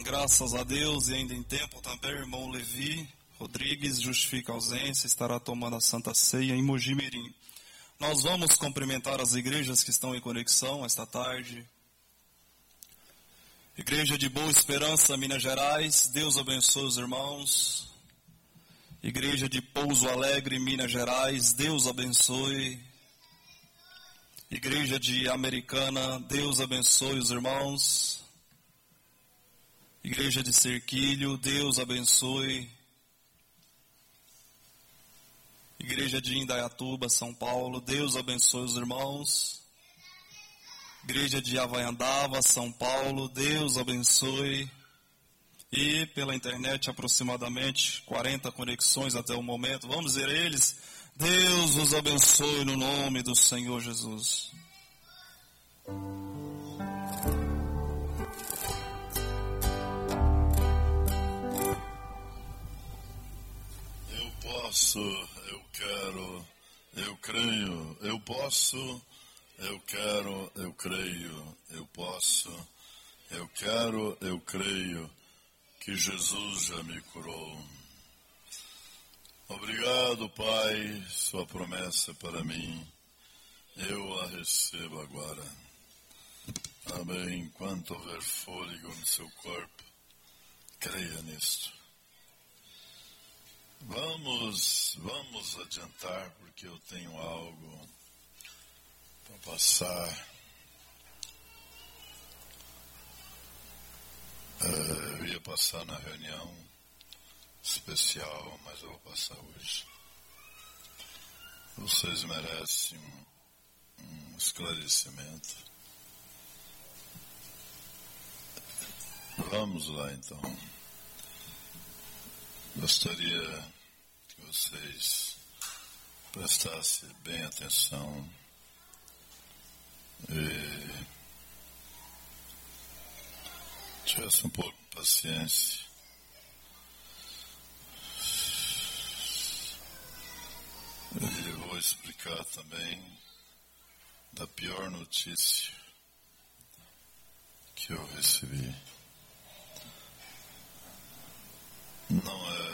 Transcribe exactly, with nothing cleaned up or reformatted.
Graças a Deus, e ainda em tempo também, irmão Levi Rodrigues justifica a ausência, estará tomando a Santa Ceia em Mogi Mirim. Nós vamos cumprimentar as igrejas que estão em conexão esta tarde. Igreja de Boa Esperança, Minas Gerais, Deus abençoe os irmãos. Igreja de Pouso Alegre, Minas Gerais, Deus abençoe. Igreja de Americana, Deus abençoe os irmãos. Igreja de Cerquilho, Deus abençoe. Igreja de Indaiatuba, São Paulo, Deus abençoe os irmãos. Igreja de Havaiandava, São Paulo, Deus abençoe. E pela internet aproximadamente quarenta conexões até o momento. Vamos dizer a eles, Deus os abençoe no nome do Senhor Jesus. Eu posso, eu quero, eu creio, eu posso, eu quero, eu creio, eu posso, eu quero, eu creio que Jesus já me curou. Obrigado, Pai, sua promessa para mim, eu a recebo agora. Amém. Enquanto houver fôlego no seu corpo, creia nisto. Vamos, vamos adiantar, porque eu tenho algo para passar. Uh, eu ia passar na reunião especial, mas eu vou passar hoje. Vocês merecem um, um esclarecimento. Vamos lá então. Gostaria que vocês prestassem bem atenção e tivesse um pouco de paciência. E eu vou explicar também da pior notícia que eu recebi. Não é